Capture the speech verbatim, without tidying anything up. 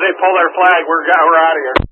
they pull their flag, we're, we're out of here.